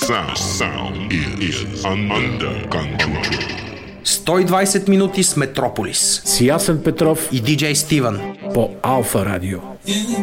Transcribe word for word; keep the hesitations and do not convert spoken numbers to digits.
sound, sound is under control. сто и двайсет минути с Метрополис. С Ясен Петров и диджей Стивън по Алфа Радио.